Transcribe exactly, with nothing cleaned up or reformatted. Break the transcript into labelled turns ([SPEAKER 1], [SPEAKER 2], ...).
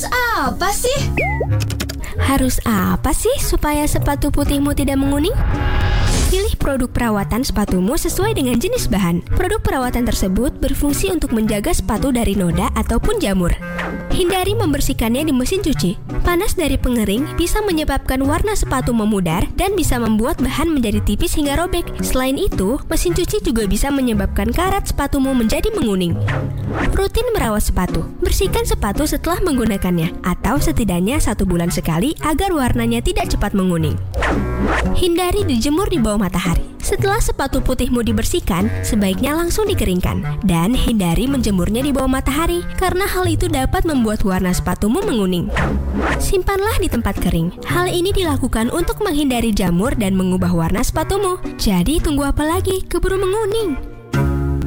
[SPEAKER 1] apa sih?
[SPEAKER 2] Harus apa sih supaya sepatu putihmu tidak menguning? Pilih produk perawatan sepatumu sesuai dengan jenis bahan. Produk perawatan tersebut berfungsi untuk menjaga sepatu dari noda ataupun jamur. Hindari membersihkannya di mesin cuci. Panas dari pengering bisa menyebabkan warna sepatu memudar dan bisa membuat bahan menjadi tipis hingga robek. Selain itu, mesin cuci juga bisa menyebabkan karat sepatumu menjadi menguning. Rutin merawat sepatu. Bersihkan sepatu setelah menggunakannya, atau setidaknya satu bulan sekali agar warnanya tidak cepat menguning. Hindari dijemur di bawah matahari. Setelah sepatu putihmu dibersihkan, sebaiknya langsung dikeringkan. Dan hindari menjemurnya di bawah matahari, karena hal itu dapat membuat warna sepatumu menguning. Simpanlah di tempat kering. Hal ini dilakukan untuk menghindari jamur dan mengubah warna sepatumu. Jadi tunggu apa lagi? Keburu menguning.